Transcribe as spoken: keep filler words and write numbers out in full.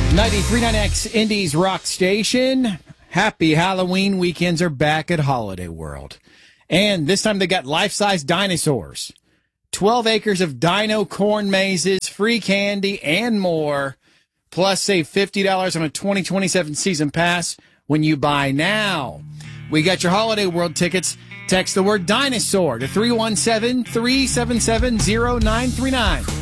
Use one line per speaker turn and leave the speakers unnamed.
ninety-three point nine X Indies Rock Station. Happy Halloween weekends are back at Holiday World. And this time they got life-size dinosaurs. twelve acres of dino corn mazes, free candy, and more. Plus, save fifty dollars on a twenty twenty-seven season pass when you buy now. We got your Holiday World tickets. Text the word dinosaur to three one seven, three seven seven, zero nine three nine.